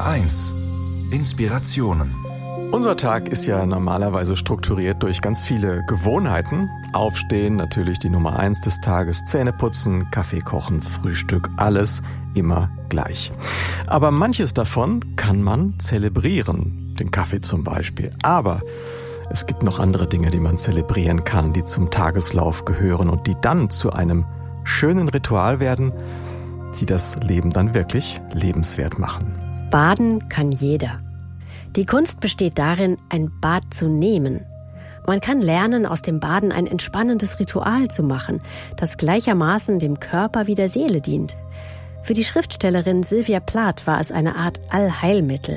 HR1 Inspirationen. Unser Tag ist ja normalerweise strukturiert durch ganz viele Gewohnheiten. Aufstehen, natürlich die Nummer 1 des Tages, Zähneputzen, Kaffee kochen, Frühstück, alles immer gleich. Aber manches davon kann man zelebrieren, den Kaffee zum Beispiel. Aber es gibt noch andere Dinge, die man zelebrieren kann, die zum Tageslauf gehören und die dann zu einem schönen Ritual werden, die das Leben dann wirklich lebenswert machen. Baden kann jeder. Die Kunst besteht darin, ein Bad zu nehmen. Man kann lernen, aus dem Baden ein entspannendes Ritual zu machen, das gleichermaßen dem Körper wie der Seele dient. Für die Schriftstellerin Sylvia Plath war es eine Art Allheilmittel.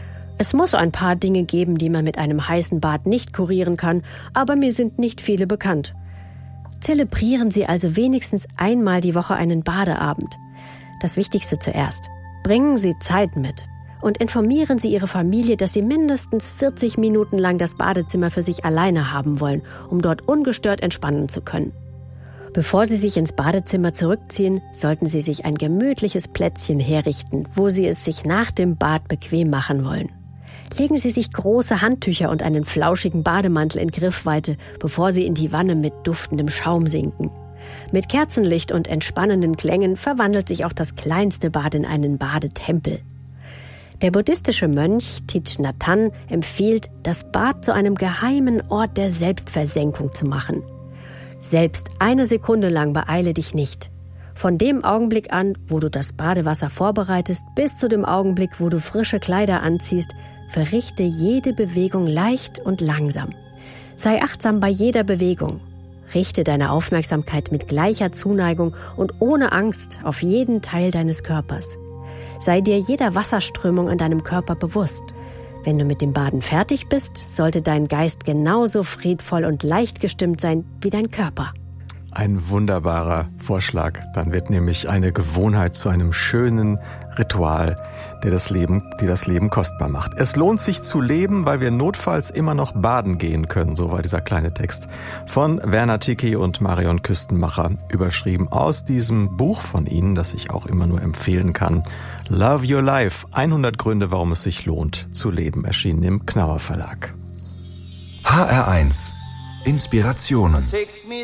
Es muss ein paar Dinge geben, die man mit einem heißen Bad nicht kurieren kann, aber mir sind nicht viele bekannt. Zelebrieren Sie also wenigstens einmal die Woche einen Badeabend. Das Wichtigste zuerst. Bringen Sie Zeit mit. Und informieren Sie Ihre Familie, dass Sie mindestens 40 Minuten lang das Badezimmer für sich alleine haben wollen, um dort ungestört entspannen zu können. Bevor Sie sich ins Badezimmer zurückziehen, sollten Sie sich ein gemütliches Plätzchen herrichten, wo Sie es sich nach dem Bad bequem machen wollen. Legen Sie sich große Handtücher und einen flauschigen Bademantel in Griffweite, bevor Sie in die Wanne mit duftendem Schaum sinken. Mit Kerzenlicht und entspannenden Klängen verwandelt sich auch das kleinste Bad in einen Badetempel. Der buddhistische Mönch Thich Nhat Hanh empfiehlt, das Bad zu einem geheimen Ort der Selbstversenkung zu machen. Selbst eine Sekunde lang beeile dich nicht. Von dem Augenblick an, wo du das Badewasser vorbereitest, bis zu dem Augenblick, wo du frische Kleider anziehst, verrichte jede Bewegung leicht und langsam. Sei achtsam bei jeder Bewegung. Richte deine Aufmerksamkeit mit gleicher Zuneigung und ohne Angst auf jeden Teil deines Körpers. Sei dir jeder Wasserströmung in deinem Körper bewusst. Wenn du mit dem Baden fertig bist, sollte dein Geist genauso friedvoll und leicht gestimmt sein wie dein Körper. Ein wunderbarer Vorschlag. Dann wird nämlich eine Gewohnheit zu einem schönen Ritual, die das Leben kostbar macht. Es lohnt sich zu leben, weil wir notfalls immer noch baden gehen können. So war dieser kleine Text von Werner Ticki und Marion Küstenmacher, überschrieben aus diesem Buch von ihnen, das ich auch immer nur empfehlen kann. Love Your Life. 100 Gründe, warum es sich lohnt zu leben, erschienen im Knauer Verlag. HR1 Inspirationen.